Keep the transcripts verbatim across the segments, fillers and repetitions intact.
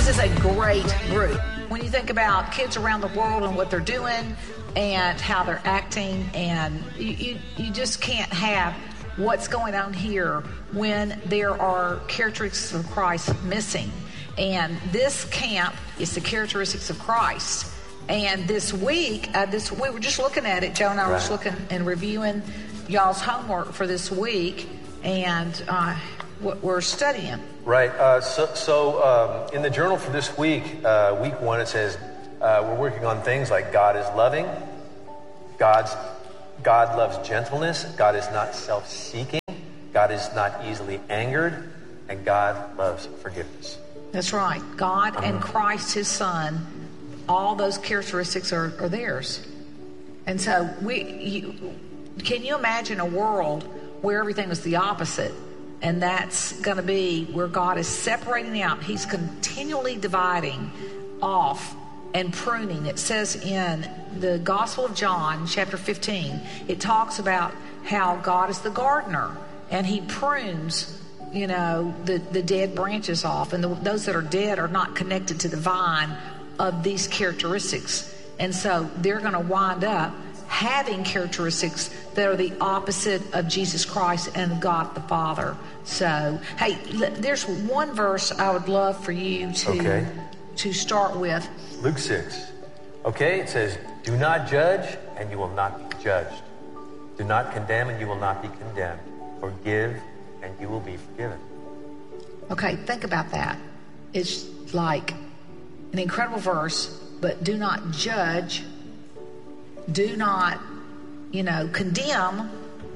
is a great group. When you think about kids around the world and what they're doing and how they're acting, and you, you, you just can't have what's going on here when there are characteristics of Christ missing. And this camp is the characteristics of Christ. And this week, uh, this we were just looking at it. Joe and I were Right. just looking and reviewing y'all's homework for this week, and uh, what we're studying. Right. Uh, so so um, in the journal for this week, uh, week one, it says uh, we're working on things like God is loving, God's God loves gentleness, God is not self-seeking, God is not easily angered, and God loves forgiveness. That's right. God Uh-huh. and Christ, his son, all those characteristics are, are theirs. And so we, you, can you imagine a world where everything was the opposite? And that's going to be where God is separating out. He's continually dividing off and pruning. It says in the Gospel of John, chapter fifteen, it talks about how God is the gardener, and he prunes, you know, the, the dead branches off. And the, those that are dead are not connected to the vine of these characteristics. And so they're going to wind up having characteristics that are the opposite of Jesus Christ and God the Father. So, hey, l- there's one verse I would love for you to, Okay. to start with. Luke six. Okay, it says, do not judge, and you will not be judged. Do not condemn, and you will not be condemned. Forgive, and you will be forgiven. Okay, think about that. It's like an incredible verse, but do not judge, do not, you know, condemn,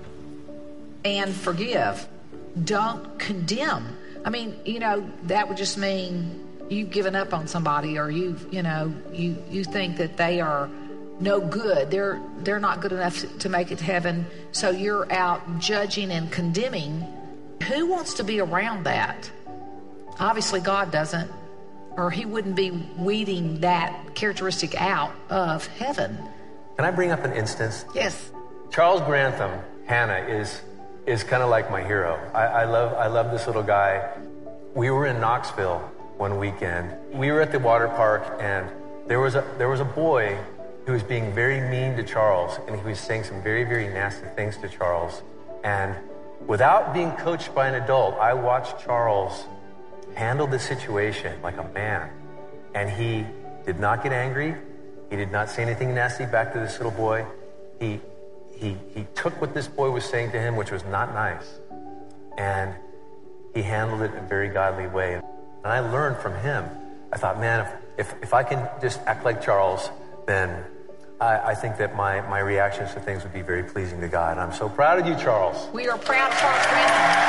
and forgive. Don't condemn. I mean, you know, that would just mean you've given up on somebody, or you've, you know, you, you think that they are no good. They're they're not good enough to, to make it to heaven. So you're out judging and condemning. Who wants to be around that? Obviously God doesn't, or he wouldn't be weeding that characteristic out of heaven. Can I bring up an instance? Yes. Charles Grantham, Hannah, is is kind of like my hero. I, I love I love this little guy. We were in Knoxville one weekend. We were at the water park, and there was a there was a boy who was being very mean to Charles, and he was saying some very, very nasty things to Charles. And without being coached by an adult, I watched Charles handle the situation like a man. And he did not get angry. He did not say anything nasty back to this little boy. He he he took what this boy was saying to him, which was not nice, and he handled it in a very godly way. And I learned from him. I thought, man, if if, if I can just act like Charles, then I, I think that my, my reactions to things would be very pleasing to God. And I'm so proud of you, Charles. We are proud of Charles Grantham.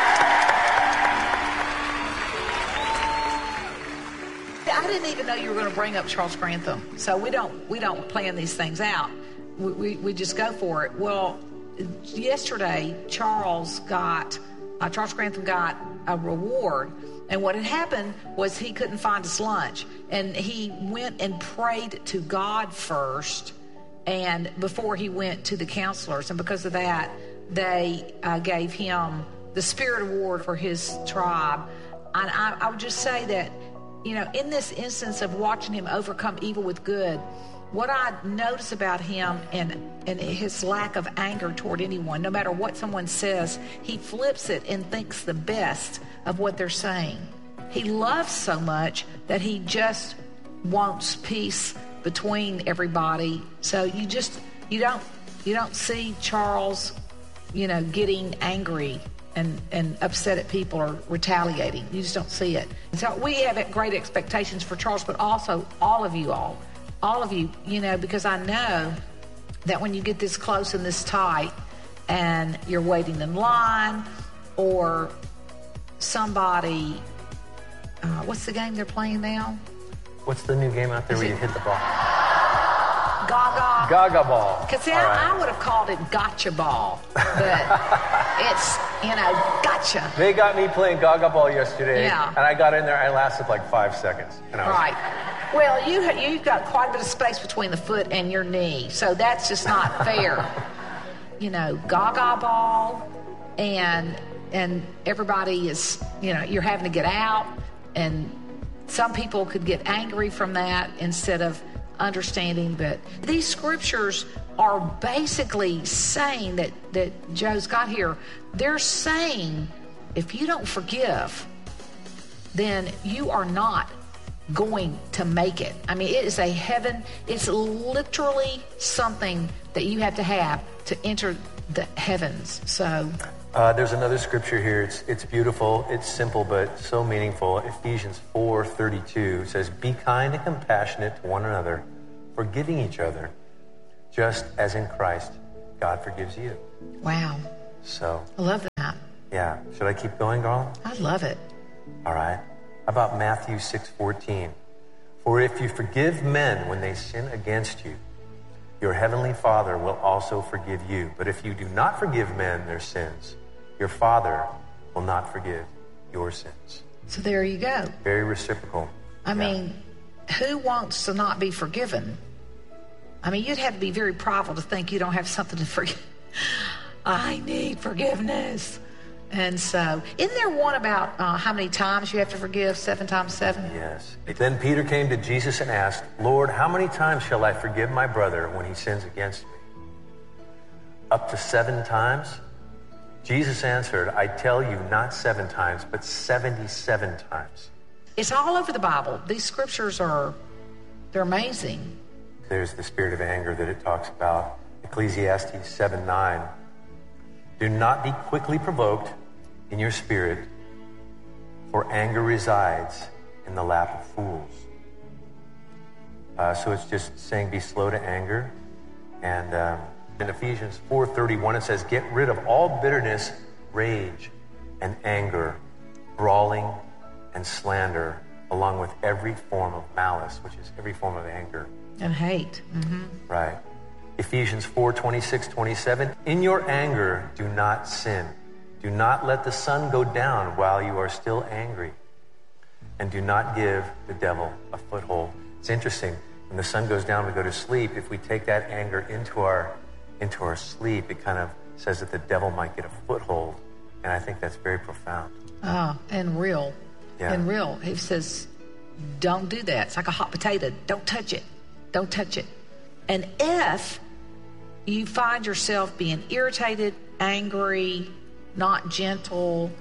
I didn't even know you were going to bring up Charles Grantham. So we don't we don't plan these things out. We, we, we just go for it. Well, yesterday, Charles got, uh, Charles Grantham got a reward. And what had happened was he couldn't find his lunch. And he went and prayed to God first, and before he went to the counselors. And because of that, they uh, gave him the Spirit Award for his tribe. And I, I would just say that, you know, in this instance of watching him overcome evil with good, what I notice about him and, and his lack of anger toward anyone, no matter what someone says, he flips it and thinks the best of what they're saying. He loves so much that he just wants peace between everybody. So you just, you don't, you don't see Charles, you know, getting angry and, and upset at people or retaliating. You just don't see it. So we have great expectations for Charles, but also all of you all. All of you, you know, because I know that when you get this close and this tight and you're waiting in line, or somebody, uh, what's the game they're playing now? What's the new game out there Is where it- you hit the ball? Gaga. Gaga ball. Because see, All I, right. I would have called it gotcha ball, but it's, you know, gotcha. They got me playing Gaga ball yesterday, Yeah. and I got in there. I lasted like five seconds. And I was, Right. Well, you, you've got quite a bit of space between the foot and your knee, so that's just not fair. You know, Gaga ball, and and everybody is, you know, you're having to get out and some people could get angry from that instead of understanding. But these scriptures are basically saying that, that Joe's got here. They're saying if you don't forgive, then you are not going to make it. I mean, it is a heaven. It's literally something that you have to have to enter the heavens. So uh, there's another scripture here. It's it's beautiful. It's simple, but so meaningful. Ephesians four thirty-two says, "Be kind and compassionate to one another, forgiving each other, just as in Christ God forgives you." Wow. So I love that. Yeah. Should I keep going, darling? I love it. All right. How about Matthew six fourteen? "For if you forgive men when they sin against you, your heavenly Father will also forgive you. But if you do not forgive men their sins, your Father will not forgive your sins." So there you go. Very reciprocal. I Yeah. mean, who wants to not be forgiven? I mean, you'd have to be very prideful to think you don't have something to forgive. I need forgiveness. And so, isn't there one about uh, how many times you have to forgive? Seven times seven? Yes. Then Peter came to Jesus and asked, "Lord, how many times shall I forgive my brother when he sins against me? Up to seven times?" Jesus answered, "I tell you, not seven times, but seventy-seven times." It's all over the Bible. These scriptures are, they're amazing. There's the spirit of anger that it talks about. Ecclesiastes seven nine. "Do not be quickly provoked in your spirit, for anger resides in the lap of fools." Uh, so it's just saying be slow to anger. And um, in Ephesians four thirty-one, it says, "Get rid of all bitterness, rage, and anger, brawling, and slander, along with every form of malice," which is every form of anger. And hate. Mm-hmm. Right. Ephesians four twenty-six, twenty-seven. "In your anger, do not sin. Do not let the sun go down while you are still angry. And do not give the devil a foothold." It's interesting. When the sun goes down, we go to sleep. If we take that anger into our into our sleep, it kind of says that the devil might get a foothold. And I think that's very profound. Oh, and real. Yeah. And real. He says, don't do that. It's like a hot potato. Don't touch it. Don't touch it. And if you find yourself being irritated, angry, not gentle,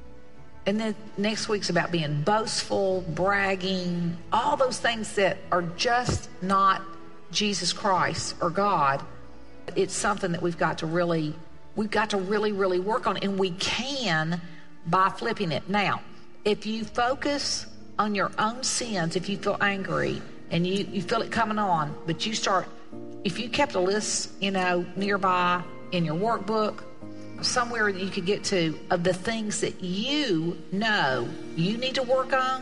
and then next week's about being boastful, bragging, all those things that are just not Jesus Christ or God, it's something that we've got to really, we've got to really, really work on, and we can by flipping it. Now, if you focus on your own sins, if you feel angry and you, you feel it coming on, but you start, if you kept a list, you know, nearby in your workbook, somewhere that you could get to of the things that you know you need to work on,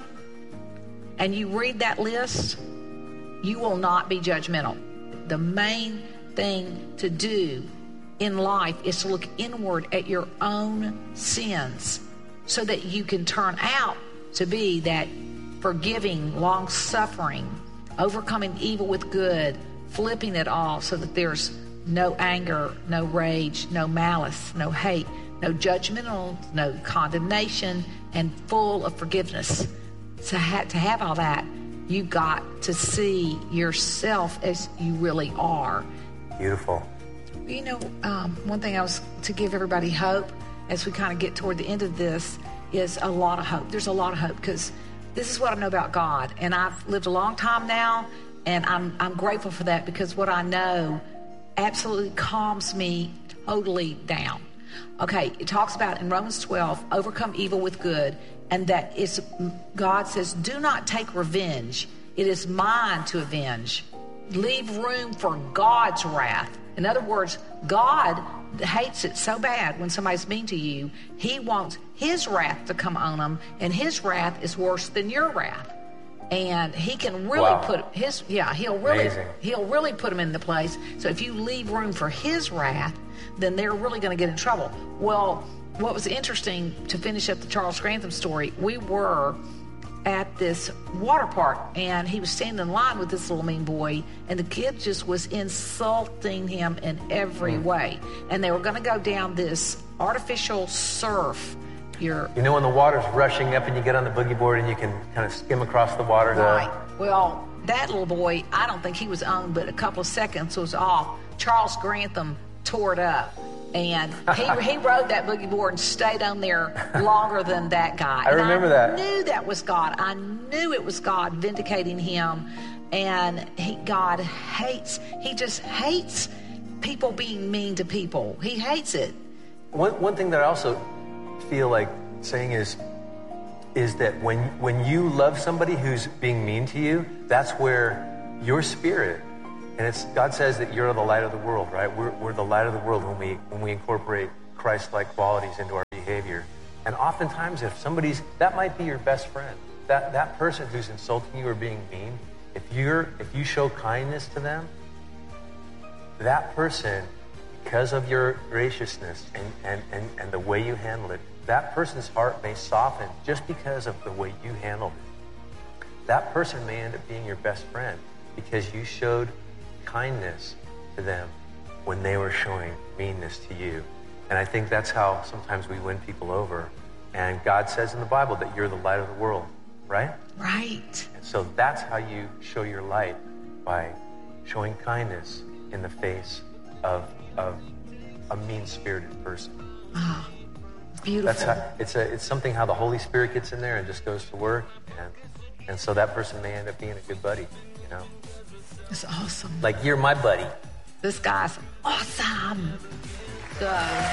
and you read that list, you will not be judgmental. The main thing to do in life is to look inward at your own sins so that you can turn out to be that forgiving, long-suffering, overcoming evil with good, flipping it all so that there's no anger, no rage, no malice, no hate, no judgmental, no condemnation, and full of forgiveness. To, ha- to have all that, you got to see yourself as you really are. Beautiful. You know, um, one thing I was to give everybody hope as we kind of get toward the end of this is a lot of hope. There's a lot of hope because this is what I know about God, and I've lived a long time now, and I'm I'm grateful for that because what I know absolutely calms me totally down. Okay, it talks about in Romans twelve, overcome evil with good, and that is, God says, do not take revenge. It is mine to avenge. Leave room for God's wrath. In other words, God hates it so bad when somebody's mean to you. He wants his wrath to come on them, and his wrath is worse than your wrath. And he can really Wow. put his, yeah, he'll really, Amazing. he'll really put them in the place. So if you leave room for his wrath, then they're really going to get in trouble. Well, what was interesting to finish up the Charles Grantham story, we were at this water park and he was standing in line with this little mean boy, and the kid just was insulting him in every way. And they were going to go down this artificial surf you're You know when the water's rushing up and you get on the boogie board and you can kind of skim across the water? To, right. Well, that little boy, I don't think he was on, but a couple of seconds was off. Charles Grantham tore it up. And he he rode that boogie board and stayed on there longer than that guy. I remember that. I knew that was God. I knew it was God vindicating him. And he, God hates, he just hates people being mean to people. He hates it. One, one thing that I also feel like saying is, is that when, when you love somebody who's being mean to you, that's where your spirit, and it's God says that you're the light of the world, right? We're, we're the light of the world when we when we incorporate Christ-like qualities into our behavior. And oftentimes, if somebody's, that might be your best friend, that, that person who's insulting you or being mean, if you're if you show kindness to them, that person, because of your graciousness and, and, and, and the way you handle it, that person's heart may soften just because of the way you handled it. That person may end up being your best friend because you showed kindness to them when they were showing meanness to you. And I think that's how sometimes we win people over. And God says in the Bible that you're the light of the world, right? Right. And so that's how you show your light, by showing kindness in the face of, of a mean-spirited person. Oh, beautiful. That's how, it's a it's something how the Holy Spirit gets in there and just goes to work, and and so that person may end up being a good buddy, you know. It's awesome. Like, you're my buddy. This guy's awesome. So,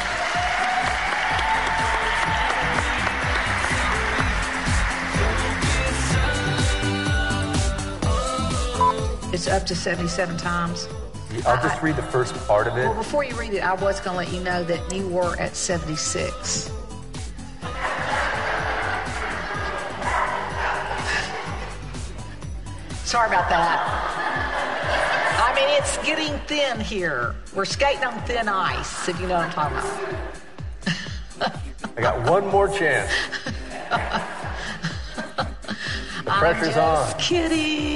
it's up to seventy-seven times. I'll just read the first part of it. Well, before you read it, I was going to let you know that you were at seventy-six. Sorry about that. I mean, it's getting thin here. We're skating on thin ice, if you know what I'm talking about. I got one more chance. The pressure's I'm just on. kidding.